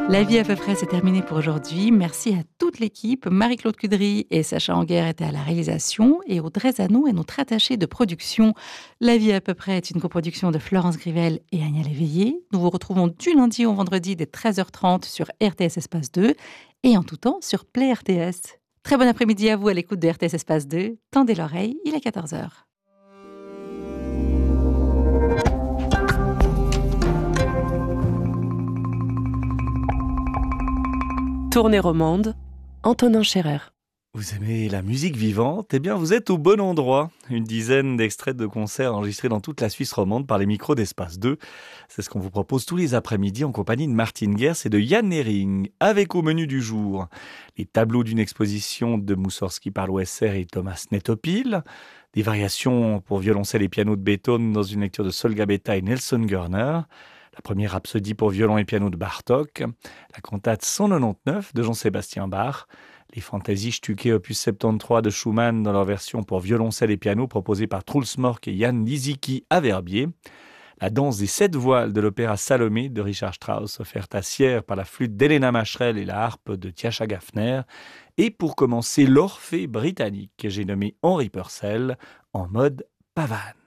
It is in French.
La vie à peu près, c'est terminé pour aujourd'hui. Merci à toute l'équipe. Marie-Claude Cudry et Sacha Anguer étaient à la réalisation et Audrey Zanon est notre attachée de production. La vie à peu près est une coproduction de Florence Grivel et Agnès Léveillé. Nous vous retrouvons du lundi au vendredi dès 13h30 sur RTS Espace 2 et en tout temps sur Play RTS. Très bon après-midi à vous à l'écoute de RTS Espace 2. Tendez l'oreille, il est 14h. Tournée romande, Antonin Scherer. Vous aimez la musique vivante? Eh bien, vous êtes au bon endroit. Une dizaine d'extraits de concerts enregistrés dans toute la Suisse romande par les micros d'Espace 2. C'est ce qu'on vous propose tous les après-midi en compagnie de Martine Gers et de Yann Nering. Avec au menu du jour, les tableaux d'une exposition de Moussorgsky par l'OSR et Thomas Netopil, des variations pour violoncelle et piano de Beethoven dans une lecture de Sol Gabetta et Nelson Görner, la première rhapsodie pour violon et piano de Bartók, la cantate 199 de Jean-Sébastien Bach, les fantaisies Stücke opus 73 de Schumann dans leur version pour violoncelle et piano proposée par Truls Mork et Jan Lisicki à Verbier, la danse des 7 voiles de l'opéra Salomé de Richard Strauss offerte à Sierre par la flûte d'Helena Mascherel et la harpe de Tjacha Gaffner, et pour commencer l'Orphée britannique que j'ai nommé Henry Purcell en mode pavane.